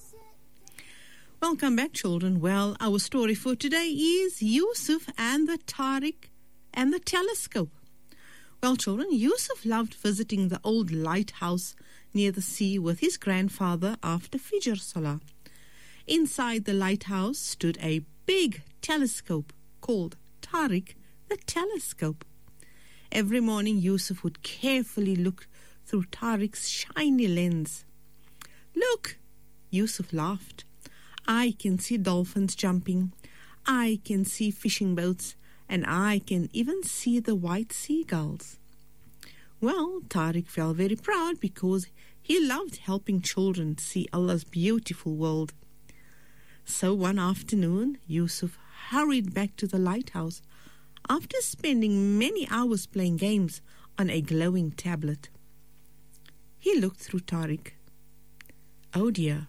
Welcome back, children. Well, our story for today is Yusuf and the Tariq and the telescope. Well, children, Yusuf loved visiting the old lighthouse near the sea with his grandfather after Fajr Salah. Inside the lighthouse stood a big telescope called Tariq the telescope. Every morning, Yusuf would carefully look through Tariq's shiny lens. "Look," Yusuf laughed. "I can see dolphins jumping, I can see fishing boats, and I can even see the white seagulls." Well, Tariq felt very proud because he loved helping children see Allah's beautiful world. So one afternoon, Yusuf hurried back to the lighthouse after spending many hours playing games on a glowing tablet. He looked through Tariq. "Oh dear,"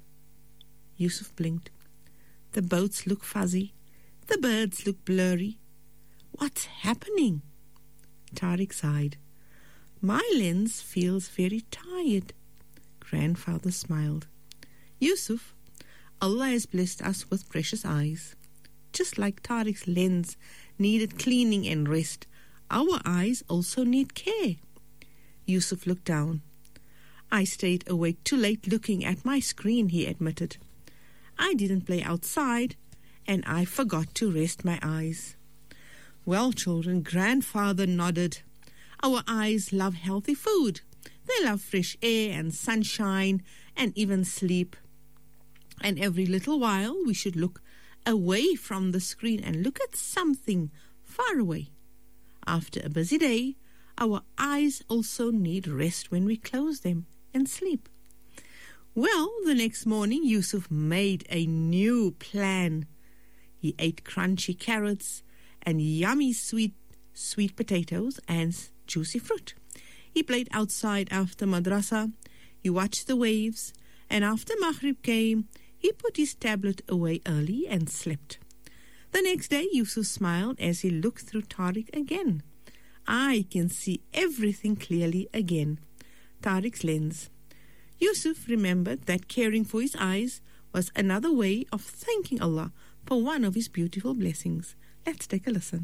Yusuf blinked. "The boats look fuzzy. The birds look blurry. What's happening?" Tariq sighed. "My lens feels very tired." Grandfather smiled. "Yusuf, Allah has blessed us with precious eyes. Just like Tariq's lens needed cleaning and rest, our eyes also need care." Yusuf looked down. "I stayed awake too late looking at my screen," he admitted. "I didn't play outside, and I forgot to rest my eyes." Well, children, Grandfather nodded. Our eyes love healthy food. They love fresh air and sunshine and even sleep. And every little while we should look away from the screen and look at something far away. After a busy day, our eyes also need rest when we close them and sleep. Well, the next morning, Yusuf made a new plan. He ate crunchy carrots and yummy sweet potatoes and juicy fruit. He played outside after madrasa. He watched the waves, and after Maghrib came, he put his tablet away early and slept. The next day, Yusuf smiled as he looked through Tariq again. "I can see everything clearly again." Tariq's lens. Yusuf remembered that caring for his eyes was another way of thanking Allah for one of his beautiful blessings. Let's take a listen.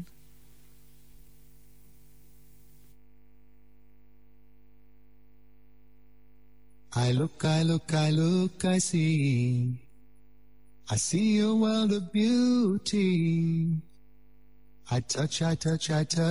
I look, I see. I see a world of beauty. I touch, I touch.